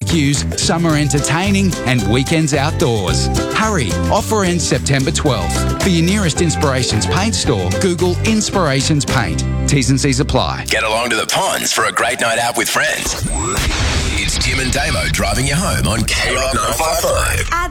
barbecues, summer entertaining and weekends outdoors. Hurry, offer ends September 12th. For your nearest Inspirations Paint store, Google Inspirations Paint. T's and C's apply. Get along to the ponds for a great night out with friends. It's Tim and Damo driving you home on K-Rock 955.